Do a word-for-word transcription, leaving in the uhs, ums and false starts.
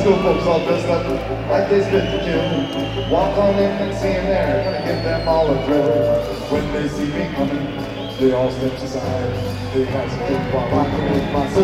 school folks all dressed up like they spit to kill. Walk on in and see them there, gonna give them all a thrill. When they see me coming, they all step aside. They got some good while rocking with my soul.